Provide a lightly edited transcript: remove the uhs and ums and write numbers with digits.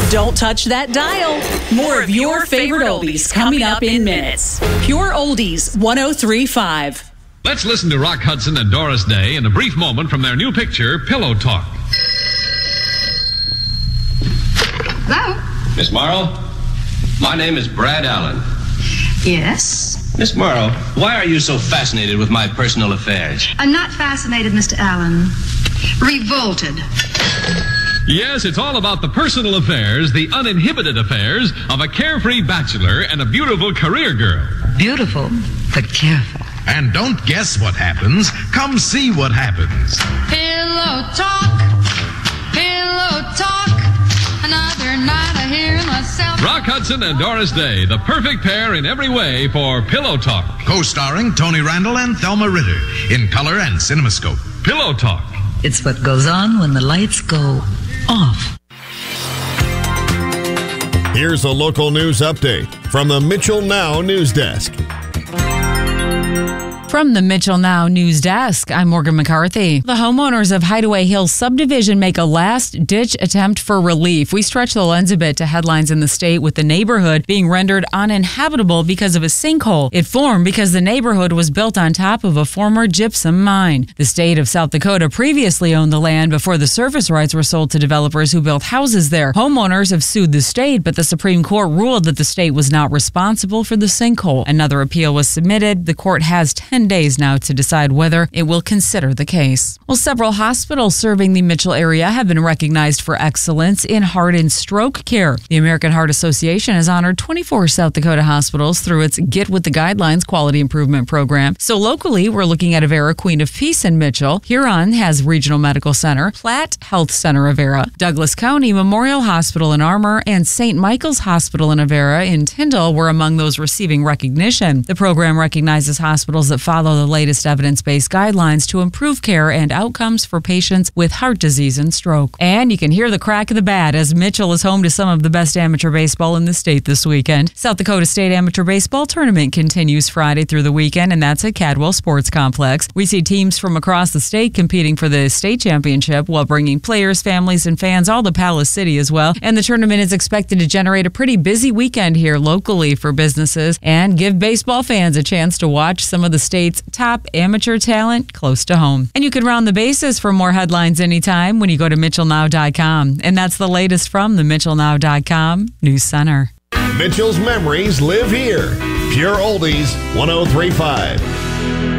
Don't touch that dial. More of your favorite oldies coming up in minutes. Pure Oldies 103.5. Let's listen to Rock Hudson and Doris Day in a brief moment from their new picture, Pillow Talk. Hello? Miss Morrow, my name is Brad Allen. Yes? Miss Morrow, why are you so fascinated with my personal affairs? I'm not fascinated, Mr. Allen. Revolted. Yes, it's all about the personal affairs, the uninhibited affairs of a carefree bachelor and a beautiful career girl. Beautiful, but careful. And don't guess what happens. Come see what happens. Pillow talk, another night I hear myself. Rock Hudson and Doris Day, the perfect pair in every way for Pillow Talk. Co-starring Tony Randall and Thelma Ritter in color and CinemaScope. Pillow Talk. It's what goes on when the lights go off. Here's a local news update from the Mitchell Now News Desk. From the Mitchell Now News Desk, I'm Morgan McCarthy. The homeowners of Hideaway Hills subdivision make a last-ditch attempt for relief. We stretch the lens a bit to headlines in the state with the neighborhood being rendered uninhabitable because of a sinkhole. It formed because the neighborhood was built on top of a former gypsum mine. The state of South Dakota previously owned the land before the surface rights were sold to developers who built houses there. Homeowners have sued the state, but the Supreme Court ruled that the state was not responsible for the sinkhole. Another appeal was submitted. The court has 10 days now to decide whether it will consider the case. Well, several hospitals serving the Mitchell area have been recognized for excellence in heart and stroke care. The American Heart Association has honored 24 South Dakota hospitals through its Get With the Guidelines quality improvement program. So locally, we're looking at Avera Queen of Peace in Mitchell. Huron has Regional Medical Center, Platte Health Center Avera, Douglas County Memorial Hospital in Armour, and St. Michael's Hospital in Avera in Tyndall were among those receiving recognition. The program recognizes hospitals that follow the latest evidence-based guidelines to improve care and outcomes for patients with heart disease and stroke. And you can hear the crack of the bat as Mitchell is home to some of the best amateur baseball in the state this weekend. South Dakota State Amateur Baseball Tournament continues Friday through the weekend, and that's at Cadwell Sports Complex. We see teams from across the state competing for the state championship while bringing players, families, and fans all to Palace City as well. And the tournament is expected to generate a pretty busy weekend here locally for businesses and give baseball fans a chance to watch some of the state's top amateur talent close to home. And you can round the bases for more headlines anytime when you go to MitchellNow.com. And that's the latest from the MitchellNow.com News Center. Mitchell's memories live here. Pure Oldies 103.5.